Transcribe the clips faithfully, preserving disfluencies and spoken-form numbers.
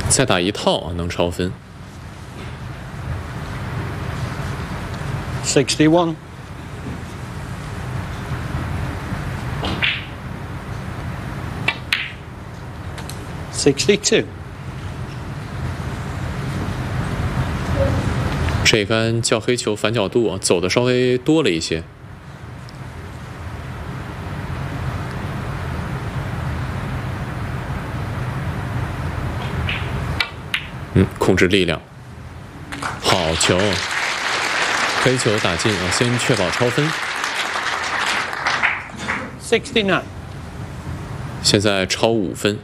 再打一套啊，能超分。 Sixty-one. Sixty-two. 这杆叫黑球反角度啊，走的稍微多了一些。嗯，控制力量，好球，黑球打进啊，先确保超分。 Sixty-nine. 现在超五分。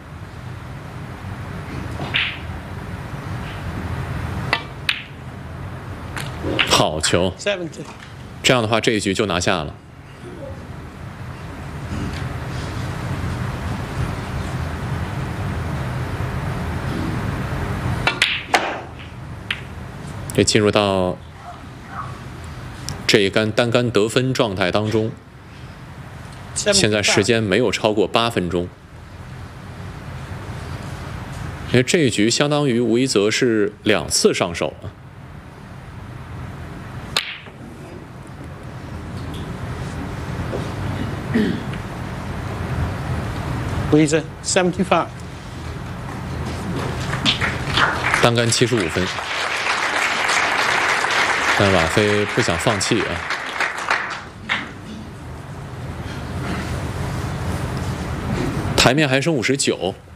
好球！ Seventy. 这样的话，这一局就拿下了。也进入到这一杆单杆得分状态当中。现在时间没有超过八分钟。因为这一局相当于吴一泽是两次上手了。 Weezer, seventy-five. 单杆七十五分，但瓦菲不想放弃啊。台面还剩五十九。